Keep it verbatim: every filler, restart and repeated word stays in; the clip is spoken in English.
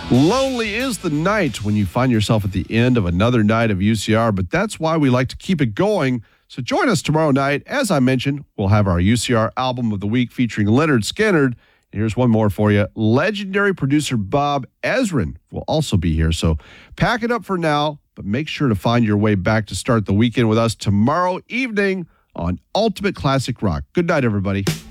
Lonely is the night when you find yourself at the end of another night of U C R, but that's why we like to keep it going. So join us tomorrow night. As I mentioned, we'll have our U C R Album of the Week featuring Leonard Skinner. And here's one more for you. Legendary producer Bob Ezrin will also be here. So pack it up for now, but make sure to find your way back to start the weekend with us tomorrow evening on Ultimate Classic Rock. Good night, everybody.